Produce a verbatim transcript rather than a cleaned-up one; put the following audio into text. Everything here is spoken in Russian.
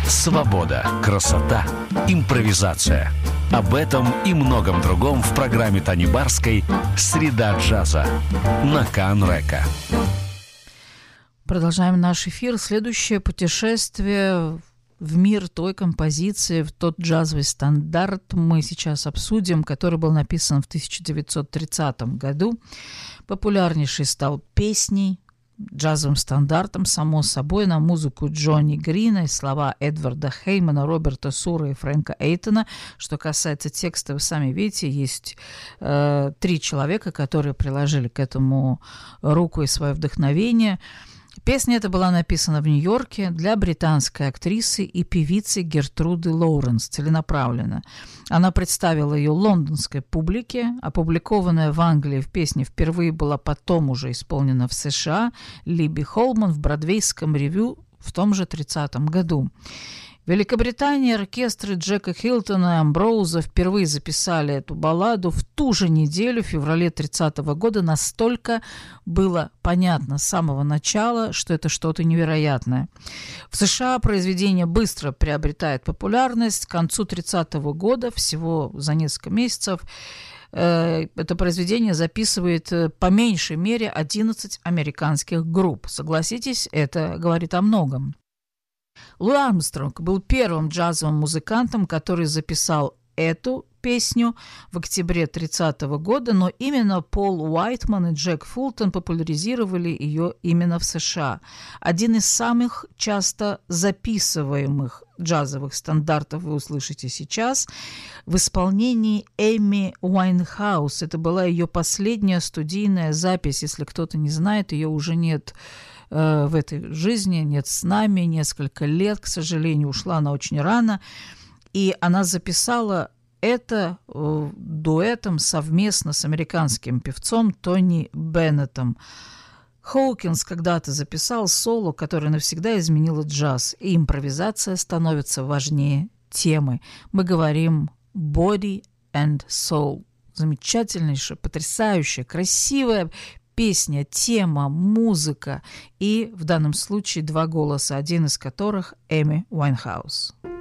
Свобода, красота, импровизация. Об этом и многом другом в программе Тани Барской «Среда джаза» на Канн-Река. Продолжаем наш эфир. Следующее путешествие в мир той композиции, в тот джазовый стандарт мы сейчас обсудим, который был написан в тысяча девятьсот тридцатом году. Популярнейший стал песней, джазовым стандартом, само собой, на музыку Джонни Грина и слова Эдварда Хеймана, Роберта Сура и Фрэнка Эйтона. Что касается текста, вы сами видите, есть э, три человека, которые приложили к этому руку и свое вдохновение. Песня эта была написана в Нью-Йорке для британской актрисы и певицы Гертруды Лоуренс целенаправленно. Она представила ее лондонской публике. Опубликованная в Англии в песне впервые была потом уже исполнена в США Либи Холман в бродвейском ревю в том же тридцатом году. В Великобритании оркестры Джека Хилтона и Амброуза впервые записали эту балладу в ту же неделю, в феврале тридцатого года. Настолько было понятно с самого начала, что это что-то невероятное. В США произведение быстро приобретает популярность. К концу тридцатого года, всего за несколько месяцев, это произведение записывает по меньшей мере одиннадцать американских групп. Согласитесь, это говорит о многом. Луи Армстронг был первым джазовым музыкантом, который записал эту песню в октябре тридцатого года, но именно Пол Уайтман и Джек Фултон популяризировали ее именно в США. Один из самых часто записываемых джазовых стандартов вы услышите сейчас в исполнении Эми Уайнхаус. Это была ее последняя студийная запись. Если кто-то не знает, ее уже нет в этой жизни, нет с нами, несколько лет, к сожалению, ушла она очень рано, и она записала это э, дуэтом совместно с американским певцом Тони Беннетом. Хоукинс когда-то записал соло, которое навсегда изменило джаз, и импровизация становится важнее темы. Мы говорим «body and soul». Замечательнейшая, потрясающая, красивая песня, тема, музыка и в данном случае два голоса, один из которых Эми Уайнхаус.